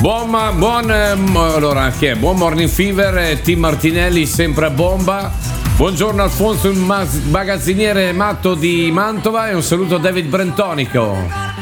Allora, chi è? Buon morning fever, Tim Martinelli sempre a bomba. Buongiorno Alfonso, il magazziniere matto di Mantova, e un saluto a David Brentonico.